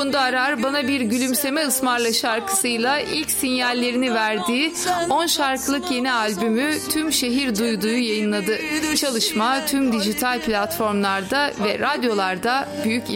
Funda Arar Bana Bir Gülümseme Ismarla şarkısıyla ilk sinyallerini verdiği 10 şarkılık yeni albümü Tüm Şehir Duydu'yu yayınladı. Çalışma tüm dijital platformlarda ve radyolarda büyük